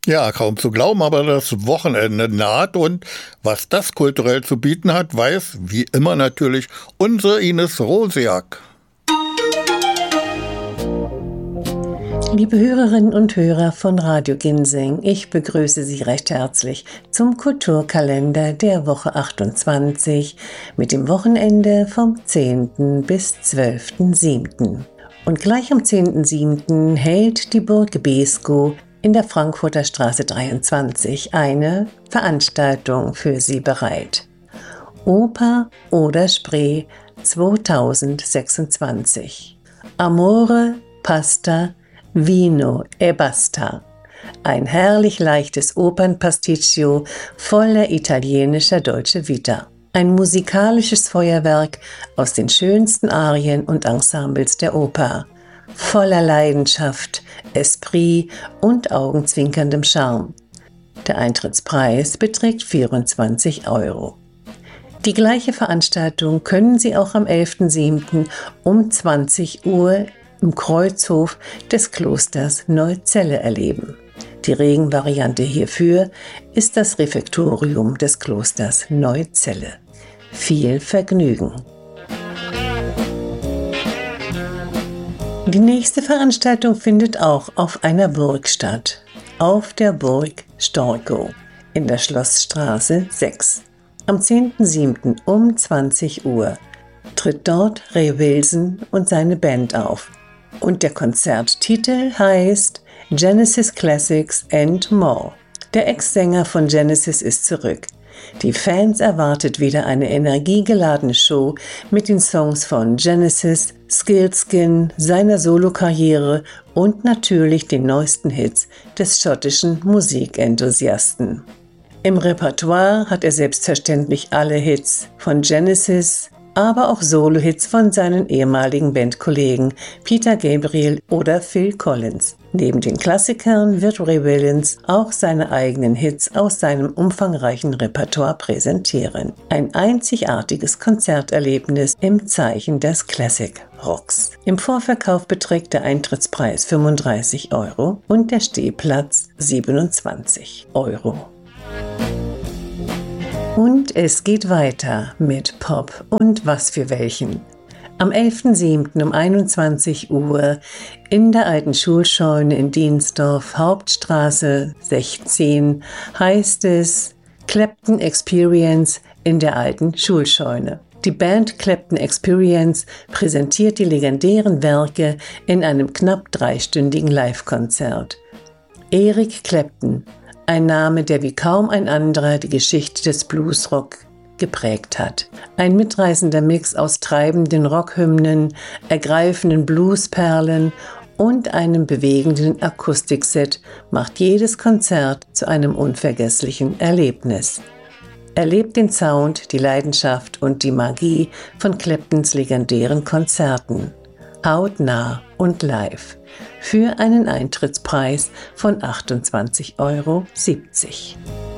Ja, kaum zu glauben, aber das Wochenende naht und was das kulturell zu bieten hat, weiß wie immer natürlich unsere Ines Rosiak. Liebe Hörerinnen und Hörer von Radio Ginseng, ich begrüße Sie recht herzlich zum Kulturkalender der Woche 28 mit dem Wochenende vom 10. bis 12.7. Und gleich am 10.7. hält die Burg Beeskow in der Frankfurter Straße 23 eine Veranstaltung für Sie bereit. Oper oder Spree 2026. Amore, Pasta, Vino e basta. Ein herrlich leichtes Opernpasticcio voller italienischer Dolce Vita. Ein musikalisches Feuerwerk aus den schönsten Arien und Ensembles der Oper. Voller Leidenschaft, Esprit und augenzwinkerndem Charme. Der Eintrittspreis beträgt 24 €. Die gleiche Veranstaltung können Sie auch am 11.7. um 20 Uhr im Kreuzhof des Klosters Neuzelle erleben. Die Regenvariante hierfür ist das Refektorium des Klosters Neuzelle. Viel Vergnügen! Die nächste Veranstaltung findet auch auf einer Burg statt, auf der Burg Storkow in der Schlossstraße 6. Am 10.7. um 20 Uhr tritt dort Ray Wilson und seine Band auf. Und der Konzerttitel heißt Genesis Classics and More. Der Ex-Sänger von Genesis ist zurück. Die Fans erwartet wieder eine energiegeladene Show mit den Songs von Genesis, Skilskin, seiner Solokarriere und natürlich den neuesten Hits des schottischen Musikenthusiasten. Im Repertoire hat er selbstverständlich alle Hits von Genesis, aber auch Solo-Hits von seinen ehemaligen Bandkollegen Peter Gabriel oder Phil Collins. Neben den Klassikern wird Ray Williams auch seine eigenen Hits aus seinem umfangreichen Repertoire präsentieren. Ein einzigartiges Konzerterlebnis im Zeichen des Classic Rocks. Im Vorverkauf beträgt der Eintrittspreis 35 € und der Stehplatz 27 €. Und es geht weiter mit Pop und was für welchen. Am 11.7. um 21 Uhr in der alten Schulscheune in Diensdorf, Hauptstraße 16, heißt es Clapton Experience in der alten Schulscheune. Die Band Clapton Experience präsentiert die legendären Werke in einem knapp dreistündigen Live-Konzert. Eric Clapton, ein Name, der wie kaum ein anderer die Geschichte des Bluesrock geprägt hat. Ein mitreißender Mix aus treibenden Rockhymnen, ergreifenden Bluesperlen und einem bewegenden Akustikset macht jedes Konzert zu einem unvergesslichen Erlebnis. Erlebt den Sound, die Leidenschaft und die Magie von Claptons legendären Konzerten. Hautnah und live. Für einen Eintrittspreis von 28,70 €.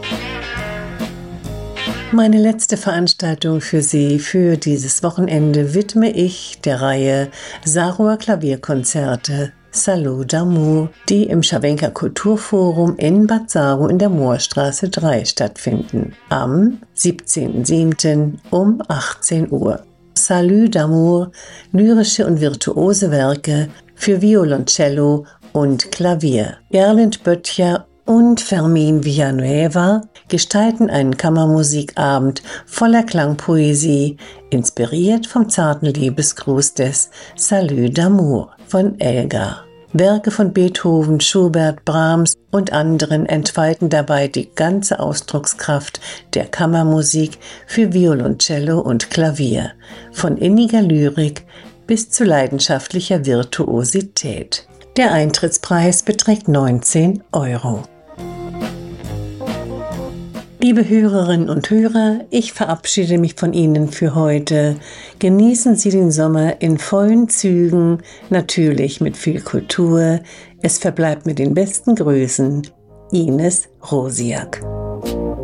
Meine letzte Veranstaltung für Sie für dieses Wochenende widme ich der Reihe Sarower Klavierkonzerte Salut d'Amour, die im Scharwenker Kulturforum in Bad Sarow in der Moorstraße 3 stattfinden. Am 17.07. um 18 Uhr. Salut d'Amour, lyrische und virtuose Werke für Violoncello und Klavier. Erlend Böttcher und Fermin Villanueva gestalten einen Kammermusikabend voller Klangpoesie, inspiriert vom zarten Liebesgruß des Salut d'Amour von Elgar. Werke von Beethoven, Schubert, Brahms und anderen entfalten dabei die ganze Ausdruckskraft der Kammermusik für Violoncello und Klavier, von inniger Lyrik bis zu leidenschaftlicher Virtuosität. Der Eintrittspreis beträgt 19 €. Liebe Hörerinnen und Hörer, ich verabschiede mich von Ihnen für heute. Genießen Sie den Sommer in vollen Zügen, natürlich mit viel Kultur. Es verbleibt mit den besten Grüßen, Ines Rosiak.